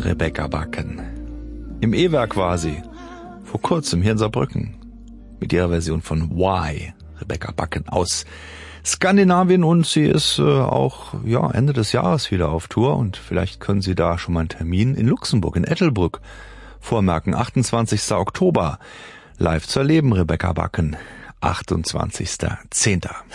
Rebecca Backen. Im E-Werk quasi. Vor kurzem hier in Saarbrücken. Mit ihrer Version von Why. Rebecca Backen aus Skandinavien, und sie ist auch Ende des Jahres wieder auf Tour, und vielleicht können Sie da schon mal einen Termin in Luxemburg, in Ettelbrück vormerken. 28. Oktober. Live zu erleben, Rebecca Backen. 28.10.